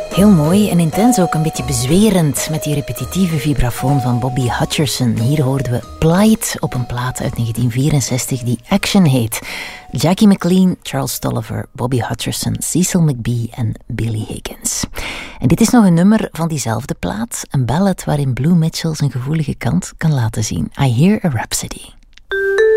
Heel mooi en intens, ook een beetje bezwerend met die repetitieve vibrafoon van Bobby Hutcherson. Hier hoorden we Plight op een plaat uit 1964 die Action heet. Jackie McLean, Charles Tolliver, Bobby Hutcherson, Cecil McBee en Billy Higgins. En dit is nog een nummer van diezelfde plaat, een ballad waarin Blue Mitchell zijn gevoelige kant kan laten zien. I Hear a Rhapsody.